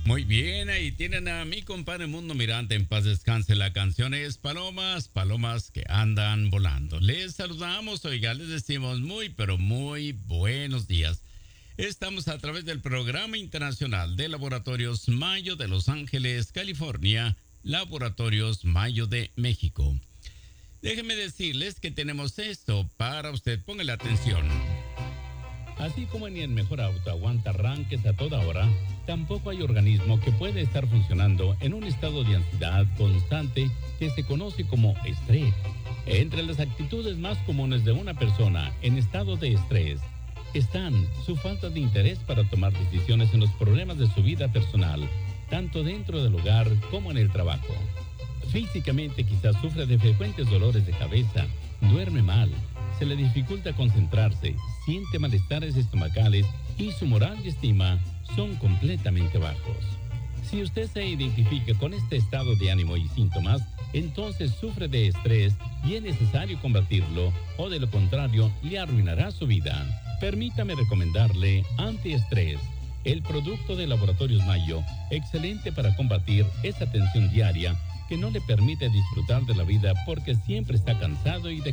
Muy bien, ahí tienen a mi compadre Mundo Mirante, en paz descanse. La canción es Palomas, palomas que andan volando. Les saludamos, oiga, les decimos muy, pero muy buenos días. Estamos a través del Programa Internacional de Laboratorios Mayo de Los Ángeles, California, Laboratorios Mayo de México. Déjenme decirles que tenemos esto para usted, póngale atención. Así como ni el mejor auto aguanta arranques a toda hora, tampoco hay organismo que pueda estar funcionando en un estado de ansiedad constante que se conoce como estrés. Entre las actitudes más comunes de una persona en estado de estrés están su falta de interés para tomar decisiones en los problemas de su vida personal, tanto dentro del hogar como en el trabajo. Físicamente quizás sufre de frecuentes dolores de cabeza, duerme mal, se le dificulta concentrarse, siente malestares estomacales y su moral y estima son completamente bajos. Si usted se identifica con este estado de ánimo y síntomas, entonces sufre de estrés y es necesario combatirlo o de lo contrario le arruinará su vida. Permítame recomendarle Antiestrés, el producto de Laboratorios Mayo, excelente para combatir esa tensión diaria que no le permite disfrutar de la vida porque siempre está cansado y